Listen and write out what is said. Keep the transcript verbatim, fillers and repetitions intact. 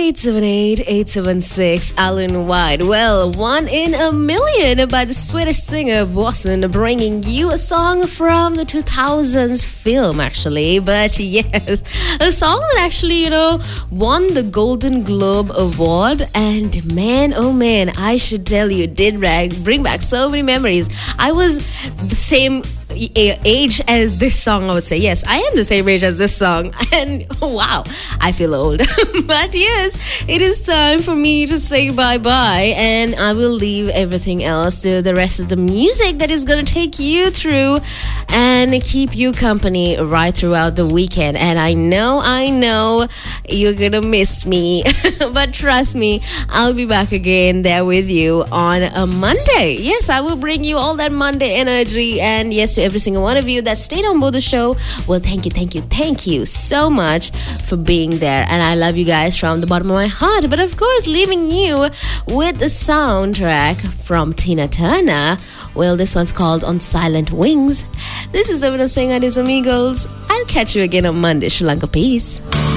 eight seven eight, eight seven six, Alan White. Well, One in a Million by the Swedish singer Bossen, bringing you a song from the two thousands film, actually. But yes, a song that actually, you know, won the Golden Globe Award. And man, oh man, I should tell you, did bring back so many memories. I was the same age as this song, I would say. Yes, I am the same age as this song, and wow, I feel old. But yes, it is time for me to say bye-bye, and I will leave everything else to the rest of the music that is going to take you through and keep you company right throughout the weekend. And I know, I know you're going to miss me, but trust me, I'll be back again there with you on a Monday. Yes, I will bring you all that Monday energy, and yes, to every single one of you that stayed on board the show, well, thank you, thank you, thank you so much for being there. And I love you guys from the bottom of my heart. But of course, leaving you with the soundtrack from Tina Turner. Well, this one's called On Silent Wings. This is Avina Singh and his amigos. I'll catch you again on Monday. Sri Lanka, peace.